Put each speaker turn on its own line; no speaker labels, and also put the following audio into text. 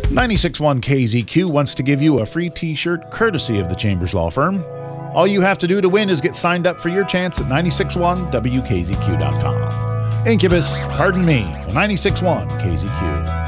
96.1 KZQ wants to give you a free t-shirt courtesy of the Chambers Law Firm. All you have to do to win is get signed up for your chance at 961wkzq.com. Incubus, pardon me, 96.1 KZQ.